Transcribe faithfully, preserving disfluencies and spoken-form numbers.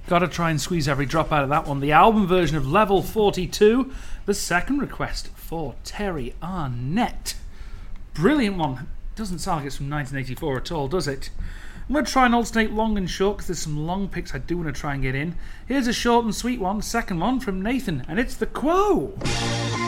Gotta try and squeeze every drop out of that one. The album version of Level forty-two. The second request for Terry Arnett. Brilliant one. Doesn't sound like it's from nineteen eighty-four at all, does it? I'm going to try and alternate long and short because there's some long picks I do want to try and get in. Here's a short and sweet one, second one from Nathan, and it's The Quo.